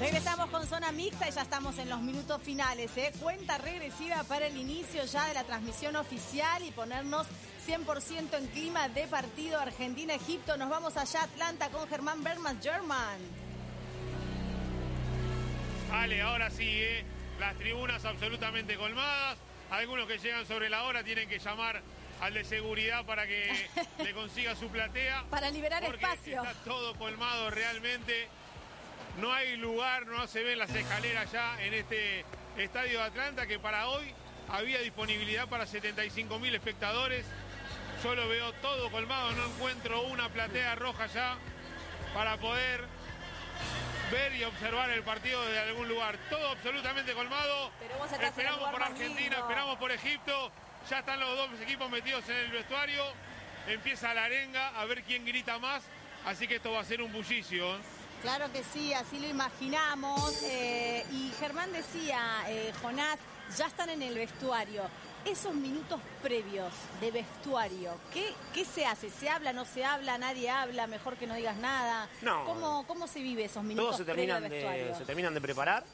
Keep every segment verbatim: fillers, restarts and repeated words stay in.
Regresamos con Zona Mixta y ya estamos en los minutos finales, ¿eh? Cuenta regresiva para el inicio ya de la transmisión oficial y ponernos cien por ciento en clima de partido Argentina-Egipto. Nos vamos allá a Atlanta con Germán Berman. Germán. Ale, ahora sí, ¿eh? Las tribunas absolutamente colmadas. Algunos que llegan sobre la hora tienen que llamar al de seguridad para que le consiga su platea. Para liberar porque espacio. Está todo colmado realmente. No hay lugar, no se ven las escaleras ya en este estadio de Atlanta, que para hoy había disponibilidad para setenta y cinco mil espectadores. Yo lo veo todo colmado, no encuentro una platea roja ya para poder ver y observar el partido desde algún lugar. Todo absolutamente colmado. Pero vos estás esperamos en el por lugar más Argentina, lindo. esperamos por Egipto. Ya están los dos equipos metidos en el vestuario. Empieza la arenga, a ver quién grita más. Así que esto va a ser un bullicio, ¿eh? Claro que sí, así lo imaginamos. Eh, y Germán decía, eh, Jonás, ya están en el vestuario. Esos minutos previos de vestuario, ¿qué, ¿qué se hace? ¿Se habla, no se habla, nadie habla, mejor que no digas nada? No. ¿Cómo, cómo se vive esos minutos Todos se previos terminan de de, vestuario? se terminan de preparar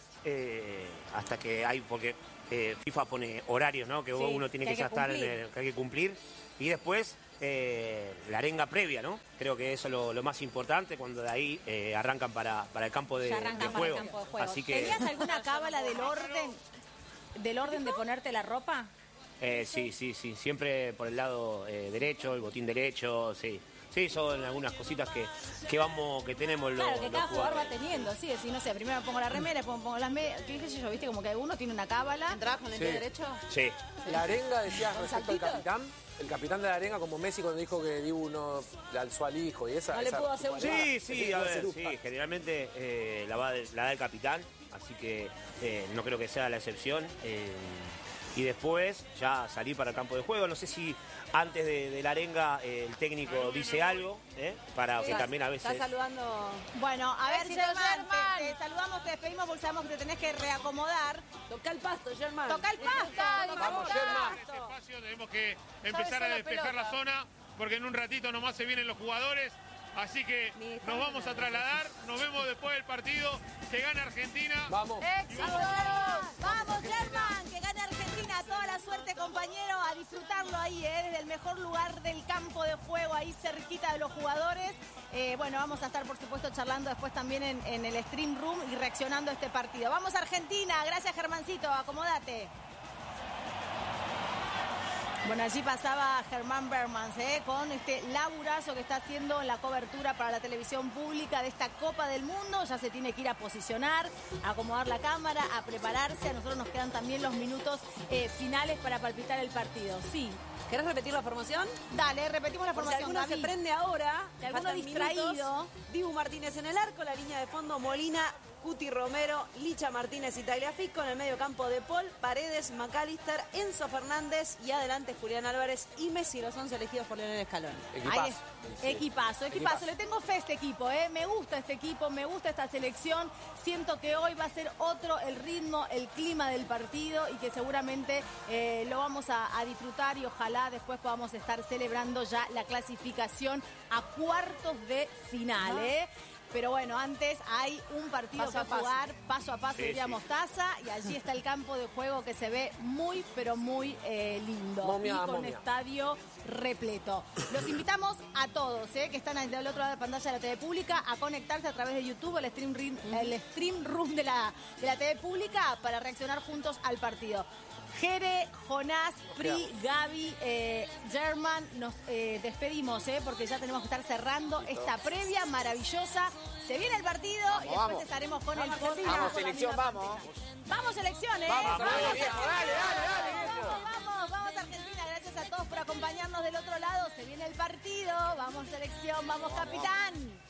eh, hasta que hay, porque eh, FIFA pone horarios, ¿no? Que Sí, uno tiene que que, hay ya que estar, en cumplir. el- que hay que cumplir. Y después eh, la arenga previa, ¿no? Creo que eso es lo, lo más importante cuando de ahí eh, arrancan para, para el campo de, Ya arrancan de para juego. el campo de juego. Así que ¿Tenías alguna cábala del orden, del orden de ponerte la ropa? eh, sí, sí, sí. Siempre por el lado eh, derecho, el botín derecho, sí. Sí, son algunas cositas que, que vamos, que tenemos los, Claro, que los cada jugador va jugadores. teniendo, sí, si no sé, primero me pongo la remera, después me pongo las medias, ¿qué sé yo? ¿Viste? Como que alguno tiene una cábala. ¿Entrabas con el Sí. pie derecho? Sí. La arenga, decías respecto al saltitos? capitán. El capitán de la arenga, como Messi cuando dijo que Dibu no le alzó al hijo y esa. No le esa pudo hacer un- cualidad, Sí, que sí, tiene a que ver, hacer un sí, par. generalmente eh, la, va, la da el capitán, así que eh, no creo que sea la excepción. eh, y después ya salir para el campo de juego. No sé si antes de, de la arenga eh, el técnico dice algo, eh, para que Estás- también a veces... Estás saludando. Bueno, a ver, Éxito, Germán, Germán. te, te saludamos, te despedimos porque sabemos que te tenés que reacomodar. Toca el pasto, Germán. Toca el pasto, toca el Vamos, Germán. Este pasto. espacio tenemos que empezar a la despejar la pelota. zona, porque en un ratito nomás se vienen los jugadores. Así que Ni nos estamos vamos a nada. trasladar, nos vemos después del partido. Que gane Argentina. Vamos. ¡Éxito! Vamos, Germán, que gane Argentina. Toda la suerte, compañero, a disfrutarlo ahí, ¿eh? Desde el mejor lugar del campo de juego, ahí cerquita de los jugadores. Eh, bueno, vamos a estar, por supuesto, charlando después también en, en el Stream Room y reaccionando a este partido. Vamos, Argentina. Gracias, Germancito. Acomódate. Bueno, allí pasaba Germán Berman, ¿eh? Con este laburazo que está haciendo en la cobertura para la televisión pública de esta Copa del Mundo. Ya se tiene que ir a posicionar, a acomodar la cámara, a prepararse. A nosotros nos quedan también los minutos eh, finales para palpitar el partido. Sí, ¿Querés repetir la formación? dale, repetimos la Por si formación, alguno se Gaby. prende ahora, Si alguno faltan distraído. minutos. Dibu Martínez en el arco, la línea de fondo Molina, Cuti Romero, Licha Martínez y Tagliafico. En el medio campo de Paul, Paredes, McAllister, Enzo Fernández y adelante Julián Álvarez y Messi, los once elegidos por Lionel Scaloni. Equipazo. Ahí es. Equipazo, equipazo, Equipazo. Le tengo fe a este equipo, ¿eh? Me gusta este equipo, me gusta esta selección. Siento que hoy va a ser otro el ritmo, el clima del partido y que seguramente eh, lo vamos a, a disfrutar y ojalá después podamos estar celebrando ya la clasificación a cuartos de final, ¿eh? Pero bueno, antes hay un partido Paso a que paso. jugar, paso a paso, Sí, diría sí. Mostaza, y allí está el campo de juego que se ve muy, pero muy eh, lindo. Momia, y con momia. estadio repleto. Los invitamos a todos, ¿eh? Que están del otro lado de la pantalla de la T V Pública a conectarse a través de YouTube, el stream, ring- el stream room de la, de la T V Pública para reaccionar juntos al partido. Jere, Jonás, Pri, Gaby, eh, German, nos eh, despedimos, ¿eh? Porque ya tenemos que estar cerrando esta previa maravillosa. Se viene el partido y después vamos. estaremos con Vamos, el post. Argentina. Vamos, con la selección, misma vamos. partida. Vamos, selecciones. Vamos, dale, viejo, dale, dale, dale, viejo. Vamos, vamos, vamos, Argentina. Gracias a todos por acompañarnos del otro lado. Se viene el partido. Vamos, selección, vamos, capitán.